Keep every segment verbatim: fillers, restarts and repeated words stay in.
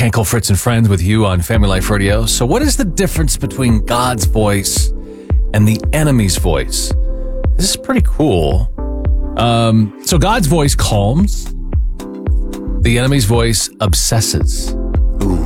Hankel, Fritz, and Friends with you on Family Life Radio. So what is the difference between God's voice and the enemy's voice? This is pretty cool. Um, so God's voice calms. The enemy's voice obsesses. Ooh.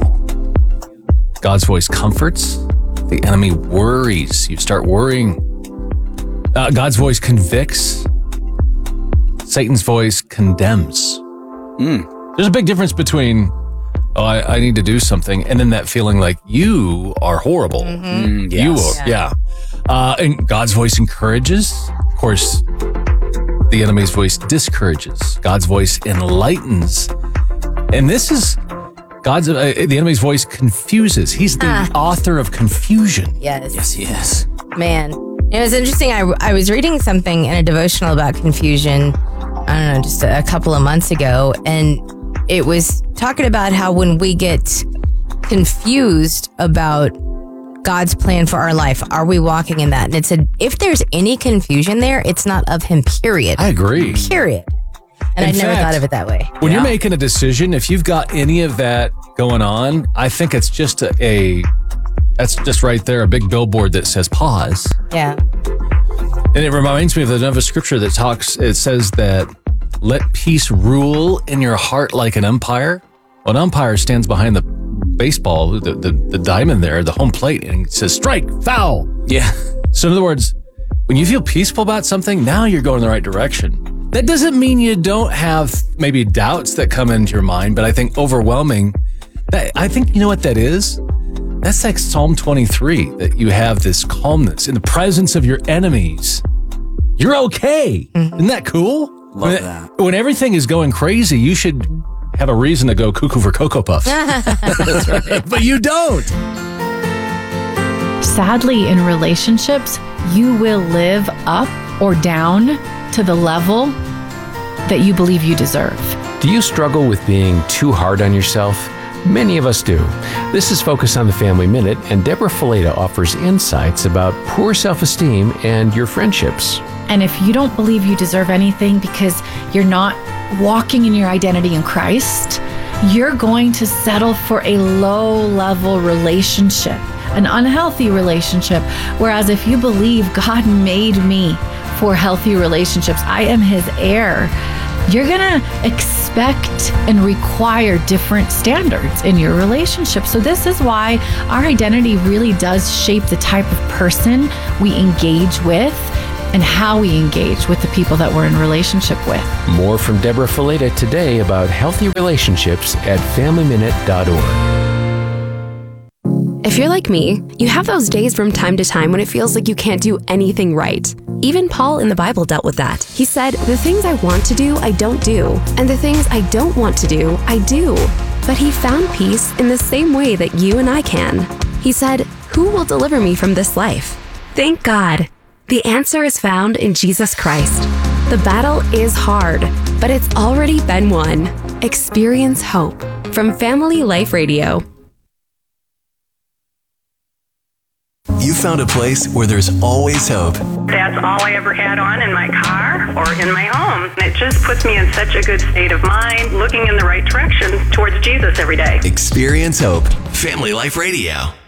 God's voice comforts. The enemy worries. You start worrying. Uh, God's voice convicts. Satan's voice condemns. Mm. There's a big difference between, oh, I, I need to do something, and then that feeling like you are horrible. Mm-hmm. Mm, yes. You are, yeah. yeah. Uh, and God's voice encourages. Of course, the enemy's voice discourages. God's voice enlightens. And this is God's, uh, the enemy's voice confuses. He's the ah. author of confusion. Yes. Yes, he is. Man. It was interesting. I, I was reading something in a devotional about confusion, I don't know, just a, a couple of months ago. And it was talking about how when we get confused about God's plan for our life, are we walking in that? And it said, if there's any confusion there, it's not of him, period. I agree. Period. And I never thought of it that way. When yeah. you're making a decision, if you've got any of that going on, I think it's just a, a that's just right there, a big billboard that says pause. Yeah. And it reminds me of another scripture that talks, it says that let peace rule in your heart like an umpire. Well, an umpire stands behind the baseball, the, the, the diamond there, the home plate, and it says strike, foul. Yeah. So in other words, when you feel peaceful about something, now you're going in the right direction. That doesn't mean you don't have maybe doubts that come into your mind, but I think overwhelming, that, I think, you know what that is? That's like Psalm twenty-three, that you have this calmness in the presence of your enemies. You're okay. Mm-hmm. Isn't that cool? Love when, that. When everything is going crazy, you should have a reason to go cuckoo for Cocoa Puffs. That's right. But you don't. Sadly, in relationships, you will live up or down to the level that you believe you deserve. Do you struggle with being too hard on yourself? Many of us do. This is Focus on the Family Minute, and Deborah Fileta offers insights about poor self-esteem and your friendships. And if you don't believe you deserve anything because you're not walking in your identity in Christ, you're going to settle for a low-level relationship, an unhealthy relationship. Whereas if you believe God made me for healthy relationships, I am his heir, you're going to expect and require different standards in your relationship. So this is why our identity really does shape the type of person we engage with and how we engage with the people that we're in relationship with. More from Deborah Fileta today about healthy relationships at family minute dot org. If you're like me, you have those days from time to time when it feels like you can't do anything right. Even Paul in the Bible dealt with that. He said, the things I want to do, I don't do. And the things I don't want to do, I do. But he found peace in the same way that you and I can. He said, who will deliver me from this life? Thank God. The answer is found in Jesus Christ. The battle is hard, but it's already been won. Experience hope from Family Life Radio. You found a place where there's always hope. That's all I ever had on in my car or in my home. It just puts me in such a good state of mind, looking in the right direction towards Jesus every day. Experience hope. Family Life Radio.